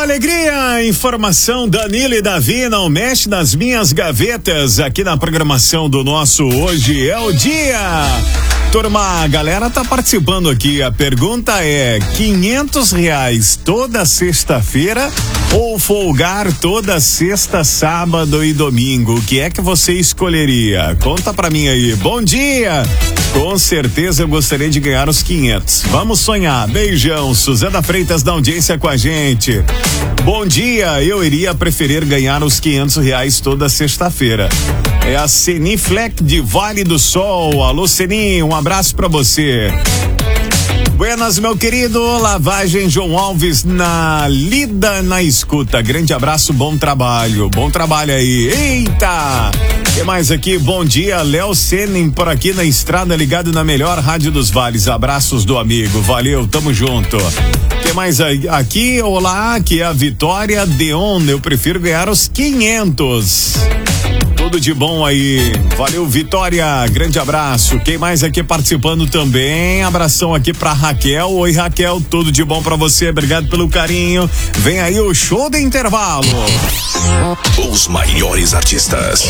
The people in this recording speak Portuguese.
alegria, informação Danilo e Davi, não mexe nas minhas gavetas aqui na programação do nosso Hoje é o Dia. Turma, a galera tá participando aqui, a pergunta é R$ 500 toda sexta-feira ou folgar toda sexta, sábado e domingo? O que é que você escolheria? Conta pra mim aí. Bom dia! Com certeza eu gostaria de ganhar os 500. Vamos sonhar. Beijão. Suzana Freitas da audiência com a gente. Bom dia, eu iria preferir ganhar os R$ 500 toda sexta-feira. É a Seni Fleck de Vale do Sol. Alô, Seni, um abraço pra você. Buenas, meu querido. Lavagem João Alves na lida, na escuta. Grande abraço, bom trabalho. Bom trabalho aí. Eita! O que mais aqui? Bom dia, Léo Senin por aqui na estrada, ligado na melhor rádio dos vales. Abraços do amigo. Valeu, tamo junto. O que mais aqui? Olá, aqui é a Vitória Deon. Eu prefiro ganhar os 500. Tudo de bom aí. Valeu, Vitória. Grande abraço. Quem mais aqui participando também? Abração aqui pra Raquel. Oi, Raquel. Tudo de bom pra você. Obrigado pelo carinho. Vem aí o show do intervalo. Os maiores artistas.